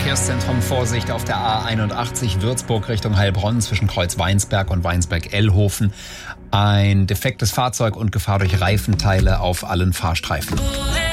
Verkehrszentrum Vorsicht auf der A81 Würzburg Richtung Heilbronn zwischen Kreuz Weinsberg und Weinsberg-Ellhofen. Ein defektes Fahrzeug und Gefahr durch Reifenteile auf allen Fahrstreifen.